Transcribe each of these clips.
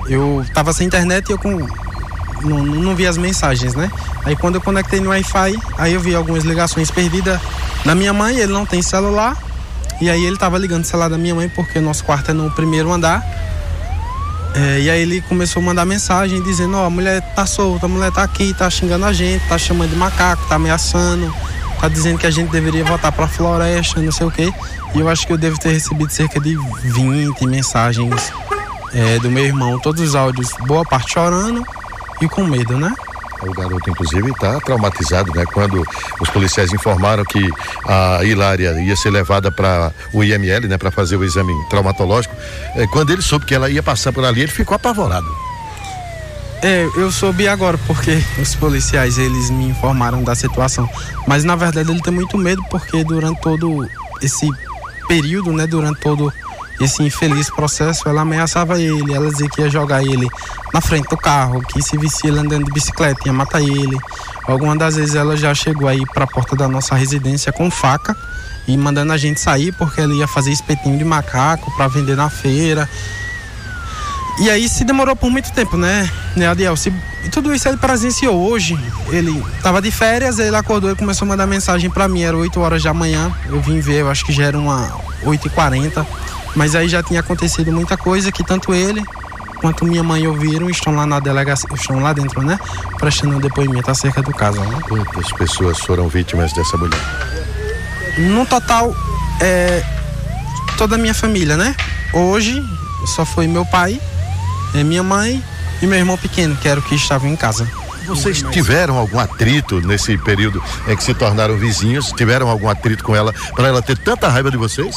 eu tava sem internet e eu não vi as mensagens, né? Aí quando eu conectei no Wi-Fi, aí eu vi algumas ligações perdidas da minha mãe, ele não tem celular, e aí ele tava ligando o celular da minha mãe, porque o nosso quarto é no primeiro andar. E aí ele começou a mandar mensagem dizendo, a mulher tá solta, a mulher tá aqui, tá xingando a gente, tá chamando de macaco, tá ameaçando, tá dizendo que a gente deveria voltar pra floresta, não sei o quê. E eu acho que eu devo ter recebido cerca de 20 mensagens do meu irmão, todos os áudios, boa parte chorando e com medo, né? O garoto, inclusive, está traumatizado, né? Quando os policiais informaram que a Hilária ia ser levada para o IML, né? Para fazer o exame traumatológico, quando ele soube que ela ia passar por ali, ele ficou apavorado. Eu soube agora, porque os policiais, eles me informaram da situação. Mas, na verdade, ele tem muito medo, porque durante todo esse período, né? Durante todo esse infeliz processo, ela ameaçava ele, ela dizia que ia jogar ele na frente do carro, que se visse ele andando de bicicleta, ia matar ele. Algumas das vezes ela já chegou aí para a porta da nossa residência com faca e mandando a gente sair, porque ela ia fazer espetinho de macaco para vender na feira. E aí se demorou por muito tempo, né, Adiel? E tudo isso ele presenciou. Hoje, ele estava de férias, ele acordou e começou a mandar mensagem para mim, era 8 horas da manhã, eu vim ver, eu acho que já era uma 8h40. Mas aí já tinha acontecido muita coisa que tanto ele quanto minha mãe ouviram e estão lá na delegacia, estão lá dentro, né? Prestando um depoimento acerca do caso, né? Quantas pessoas foram vítimas dessa mulher? No total, toda a minha família, né? Hoje só foi meu pai, minha mãe e meu irmão pequeno, que era o que estava em casa. Vocês tiveram algum atrito nesse período em que se tornaram vizinhos? Tiveram algum atrito com ela para ela ter tanta raiva de vocês?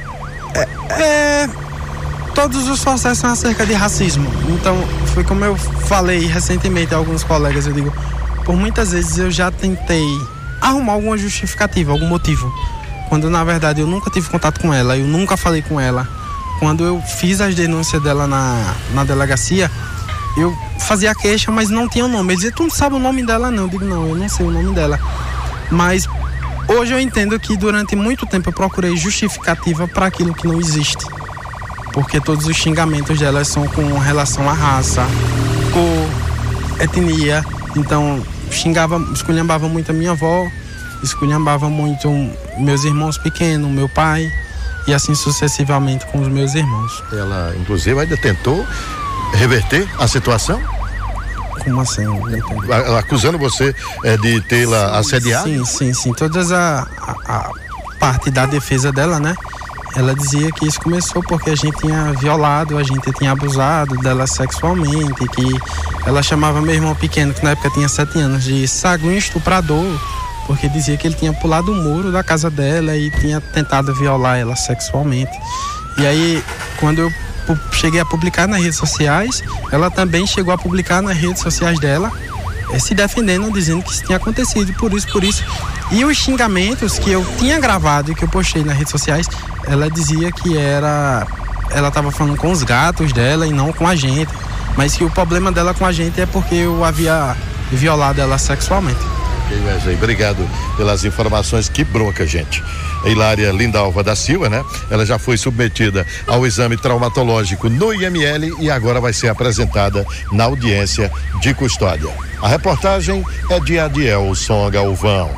Todos os processos são acerca de racismo. Então, foi como eu falei recentemente a alguns colegas, eu digo, por muitas vezes eu já tentei arrumar alguma justificativa, algum motivo, quando na verdade eu nunca tive contato com ela, eu nunca falei com ela. Quando eu fiz as denúncias dela na delegacia, eu fazia a queixa, mas não tinha o nome. Eles diziam, tu não sabe o nome dela não? Eu digo, não, eu não sei o nome dela. Mas hoje eu entendo que durante muito tempo eu procurei justificativa para aquilo que não existe. Porque todos os xingamentos delas são com relação à raça, cor, etnia. Então, esculhambava muito a minha avó, esculhambava muito meus irmãos pequenos, meu pai, e assim sucessivamente com os meus irmãos. Ela, inclusive, ainda tentou reverter a situação? Como assim? Acusando você de tê-la assediado? Sim. Todas a parte da defesa dela, né? Ela dizia que isso começou porque a gente tinha violado, a gente tinha abusado dela sexualmente, que ela chamava meu irmão pequeno, que na época tinha 7 anos, de saguinho estuprador, porque dizia que ele tinha pulado o muro da casa dela e tinha tentado violar ela sexualmente. E aí, quando eu cheguei a publicar nas redes sociais, ela também chegou a publicar nas redes sociais dela, se defendendo, dizendo que isso tinha acontecido, por isso. E os xingamentos que eu tinha gravado e que eu postei nas redes sociais, ela dizia que ela estava falando com os gatos dela e não com a gente, mas que o problema dela com a gente é porque eu havia violado ela sexualmente. Ok, Wesley, obrigado pelas informações, que bronca, gente. A Hilária Lindalva da Silva, né? Ela já foi submetida ao exame traumatológico no IML e agora vai ser apresentada na audiência de custódia. A reportagem é de Adielson Galvão.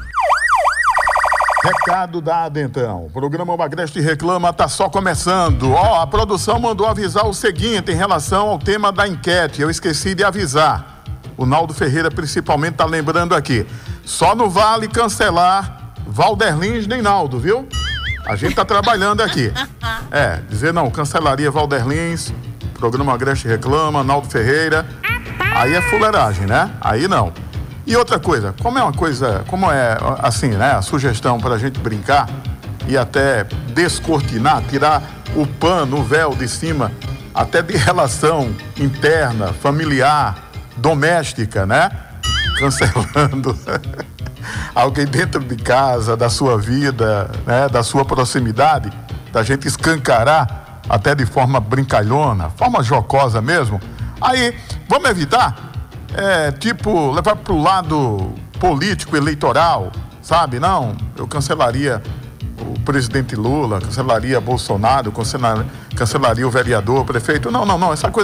Recado dado, então. O programa O Agreste Reclama tá só começando. A produção mandou avisar o seguinte em relação ao tema da enquete. Eu esqueci de avisar. O Naldo Ferreira principalmente tá lembrando aqui. Só não vale cancelar Valderlins nem Naldo, viu? A gente tá trabalhando aqui. Dizer não, cancelaria Valderlins, programa Agreste Reclama, Naldo Ferreira. Aí é fuleiragem, né? Aí não. E outra coisa, como é assim, né? A sugestão pra gente brincar e até descortinar, tirar o pano, o véu de cima, até de relação interna, familiar, doméstica, né? Cancelando alguém dentro de casa, da sua vida, né? Da sua proximidade, da gente escancarar até de forma brincalhona, forma jocosa mesmo. Aí, vamos evitar? Levar pro lado político, eleitoral, sabe? Não, eu cancelaria o presidente Lula, cancelaria Bolsonaro, cancelaria o vereador, o prefeito. Não, essa coisa